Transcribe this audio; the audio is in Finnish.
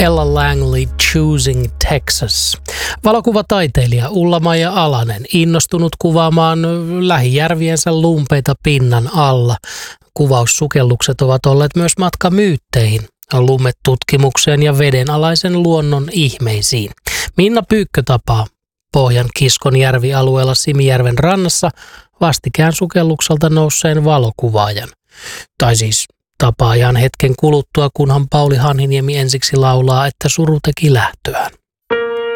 Ella Langley Choosing Texas. Valokuvataiteilija Ulla-Maija Alanen innostunut kuvaamaan lähijärviensä lumpeita pinnan alla. Kuvaussukellukset ovat olleet myös matka myytteihin, lumetutkimukseen ja vedenalaisen luonnon ihmeisiin. Minna Pyykkö tapaa Pohjan Kiskonjärvi-alueella Simijärven rannassa vastikään sukellukselta nousseen valokuvaajan. Tai siis tapaa ihan hetken kuluttua, kunhan Pauli Hanhiniemi ensiksi laulaa, että suru teki lähtöään.